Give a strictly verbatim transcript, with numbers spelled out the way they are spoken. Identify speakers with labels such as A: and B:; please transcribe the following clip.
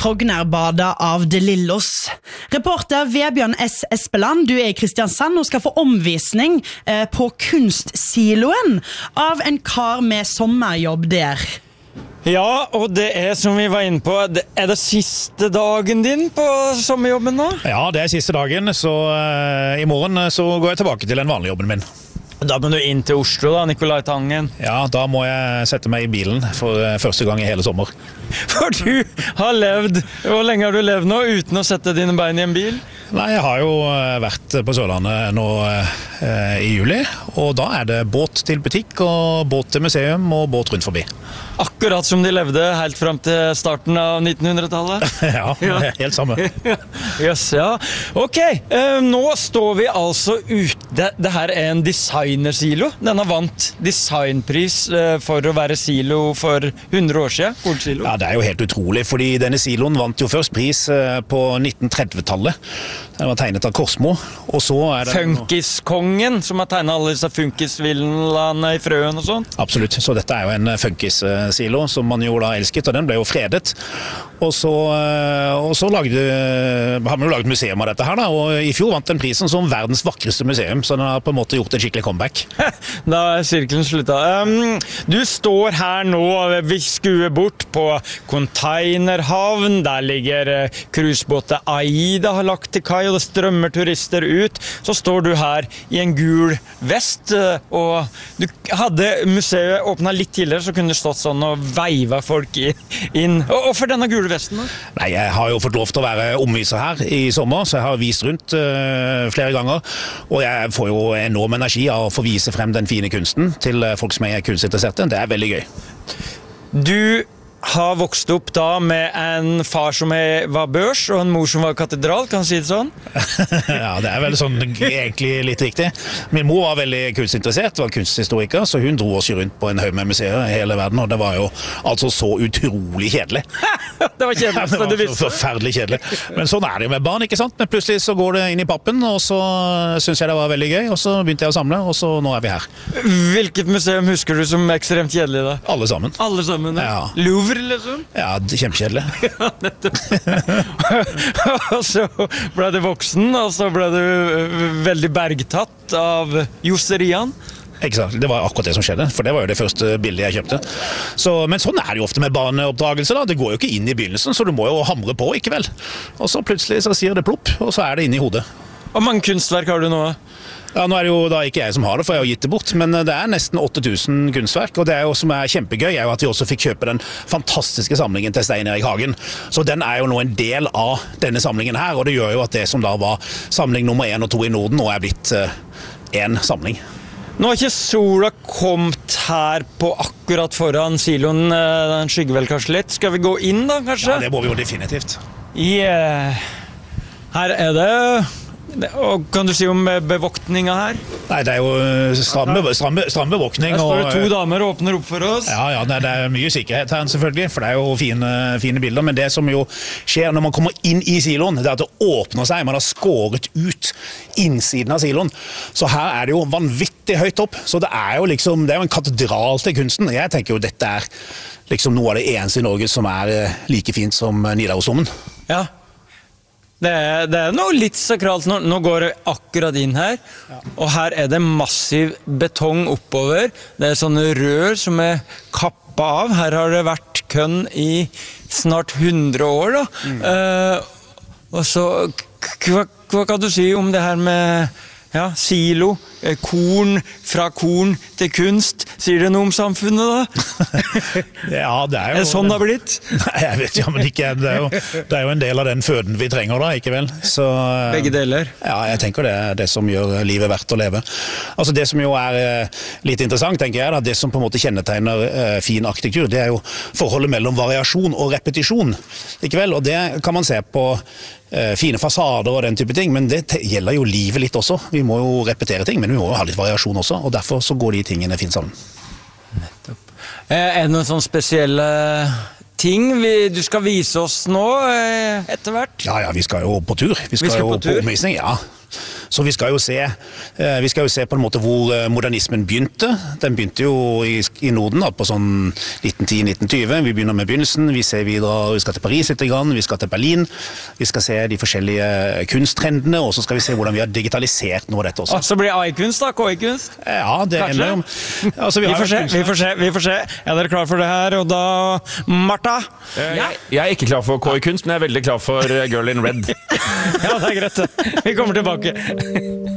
A: Frognerbadet av De Lillos. Reporter Vebjørn S. Espeland, du er i Kristiansand og skal få omvisning eh, på Kunstsiloen av en kar med sommerjobb der.
B: Ja, og det er som vi var inne på, er det siste dagen din på sommerjobben nå?
C: Ja, det er siste dagen, så uh, i morgen så går jeg tilbake til den vanlige jobben min.
B: Da må du inn til Oslo da, Nikolai Tangen.
C: Ja, da må jeg sette meg i bilen for uh, første gang i hele sommer.
B: For du har levd, hvor lenge har du levd nå uten å sette dine bein i en bil?
C: Nei, jeg har jo uh, vært på Sørlandet nå uh, i juli, og da er det båt til butikk og båt til museum og båt rundt forbi.
B: Akkurat som de levde helt frem til starten av nittenhundretallet?
C: Ja, ja, helt samme.
B: Yes, ja. Ok, eh, nå står vi altså ute. Det her er en designersilo. Den har vant designpris eh, for å være silo for hundre år siden. Kornsilo.
C: Ja, det er jo helt utrolig, fordi denne siloen vant jo først pris eh, på nittentrettitallet. Den var tegnet av Korsmo, og så er det...
B: Funkiskongen, som har tegnet alle disse funkisvillene i frøen og sånt.
C: Absolutt, så dette er jo en funkissilo som man jo da elsket, og den ble jo fredet. Og så, og så lagde, har man jo laget museum av dette her da, og i fjor vant den prisen som verdens vakreste museum, så den har på en måte gjort en skikkelig comeback.
B: Da er sirkelen sluttet. Um, du står her nå, vi skuer bort på Containerhavn, der ligger cruisebåtet Aida har lagt til kai, og det strømmer turister ut. Så står du her i en gul vest, og du hadde museet åpnet litt tidligere, så kunne du stått sånn og veiva folk inn. Og for denne gule vesten da?
C: Nei, jeg har jo fått lov til å være omviser her i sommer, så jeg har vist rundt uh, flere ganger, og jeg får jo enorm energi av å få vise frem den fine kunsten til folk som er kunstinteresserte. Det er veldig gøy.
B: Du har vokst opp da med en far som er, var børs, og en mor som var katedral, kan du si det sånn?
C: Ja, det er vel sånn egentlig litt riktig. Min mor var veldig kunstinteressert, var kunsthistoriker, så hun dro oss rundt på en haug med museer i hele verden, og det var jo altså så utrolig kjedelig.
B: Det var kjedelig,
C: det var så forferdelig kjedelig. Men sånn er det jo med barn, ikke sant? Men plutselig så går det inn i pappen, og så synes jeg det var veldig gøy, og så begynte jeg å samle, og så nå er vi her.
B: Hvilket museum husker du som ekstremt kjedelig da?
C: Alle sammen.
B: Alle sammen, ja.
C: Ja.
B: Louvre, liksom?
C: Ja, kjempekjedelig.
B: Ja, nettopp. Og så ble du voksen, og så ble du veldig bergtatt av Josserian.
C: Ikke sant, det var akkurat det som skjedde, for det var jo det første bildet jeg kjøpte. Så, men sånn er det jo ofte med barneoppdragelse da, det går jo ikke inn i begynnelsen, så du må jo hamre på, ikke vel? Og så plutselig så sier det plopp, og så er det inne i hodet.
B: Hvor mange kunstverk har du nå?
C: Ja, nå er det jo da ikke jeg som har det, for jeg har gitt det bort, men det er nesten åtte tusen kunstverk, og det er jo som er kjempegøy, er jo at vi også fikk kjøpe den fantastiske samlingen til Stein Erik Hagen. Så den er jo nå en del av denne samlingen her, og det gjør jo at det som da var samling nummer én og to i Norden, nå er blitt én uh, samling.
B: Nå har ikke sola kommet her på akkurat foran siloen, den skygger vel kanskje litt. Skal vi gå inn da, kanskje?
C: Ja, det må vi jo definitivt.
B: Yeah. Her er det... Og kan du si om bevoktninga her?
C: Nei, det er jo stram, stram, stram bevoktning.
B: Her står det to damer og åpner opp for oss.
C: Ja, ja, det er mye sikkerhet her selvfølgelig, for det er jo fine, fine bilder, men det som jo skjer når man kommer inn i siloen, det er at det åpner seg, man har skåret ut innsiden av siloen. Så her er det jo vanvittig høyt opp, så det er jo liksom, det er jo en katedral til kunsten. Jeg tenker jo dette er liksom noe av det eneste i Norge som er like fint som Nidarosdomen.
B: Ja. Det er, det er noe litt sakralt. Nå, nå går det akkurat inn her, ja. Og her er det massiv betong oppover. Det er sånne rør som er kappet av. Her har det vært kønn i snart hundre år. Da. Mm. Uh, og så, hva, hva kan du si om det her med ja, silo, korn, fra korn til kunst? Sier det noe om samfunnet da?
C: Ja, det er jo...
B: Er det sånn det har blitt?
C: Nei, jeg vet ja, men ikke. Det er, jo, det er jo en del av den føden vi trenger da, ikke vel? Så,
B: begge deler?
C: Ja, jeg tenker det er det som gjør livet verdt å leve. Altså det som jo er litt interessant, tenker jeg da, det som på en måte kjennetegner uh, fin arkitektur, det er jo forholdet mellom variasjon og repetisjon, ikke vel? Og det kan man se på uh, fine fasader og den type ting, men det gjelder jo livet litt også. Vi må jo repetere ting, men vi må jo ha litt variasjon også, og derfor så går de tingene fint sammen.
B: Nettopp. Er det noen sånne spesielle ting vi, du skal vise oss nå etter hvert?
C: Ja, ja, vi skal jo på tur. Vi skal, vi skal jo på, på omvisning, ja. Så vi skal jo se, vi skal jo se på en måte hvor modernismen begynte. Den begynte jo i, i Norden da, på sånn nitten ti nitten tjue. Vi begynner med begynnelsen, vi ser videre, vi skal til Paris litt grann, vi skal til Berlin, vi skal se de forskjellige kunsttrendene, og så skal vi se hvordan vi har digitalisert noe av dette også.
B: Og så blir AI-kunst da, K I-kunst?
C: Ja, det
B: Kanskje?
C: ender jo... Altså, vi,
B: vi,
C: har
B: får se, vi får se, vi får se. Er dere klar for det her? Og da, Martha?
D: Ja. Jeg, jeg er ikke klar for K I-kunst, men jeg er veldig klar for Girl in Red.
B: Ja, det er greit. Vi kommer tilbake.